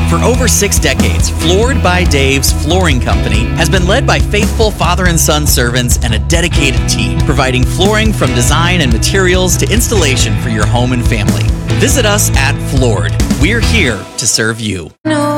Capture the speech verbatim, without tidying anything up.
For over six decades, Floored by Dave's Flooring Company has been led by faithful father and son servants and a dedicated team, providing flooring from design and materials to installation for your home and family. Visit us at Floored. We're here to serve you. No.